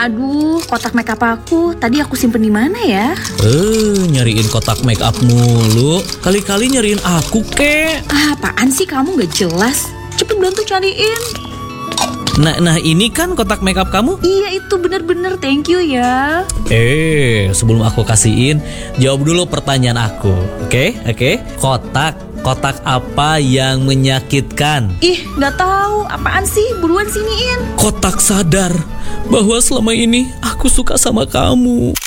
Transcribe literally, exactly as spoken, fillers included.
Aduh, kotak makeup aku tadi aku simpen di mana ya? Eh, nyariin kotak make up mulu. Kali-kali nyariin aku, kek. Ah, apaan sih kamu gak jelas? Cepet bantu cariin. Nah, nah ini kan kotak make up kamu. Iya itu bener-bener, thank you ya. Eh, sebelum aku kasihin, jawab dulu pertanyaan aku. Oke, oke. Kotak, kotak apa yang menyakitkan? Ih, gak tahu. Apaan sih? Buruan siniin. Kotak sadar bahwa selama ini aku suka sama kamu.